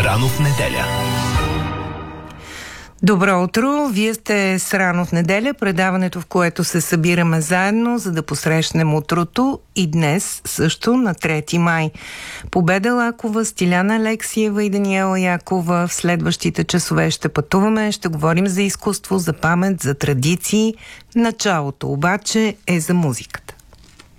Рано в неделя. Добро утро! Вие сте с Рано в неделя, предаването, в което се събираме заедно, за да посрещнем утрото, и днес също на 3 май. Победа Лакова, Стиляна Алексиева и Даниела Якова. В следващите часове ще пътуваме, ще говорим за изкуство, за памет, за традиции. Началото обаче е за музиката.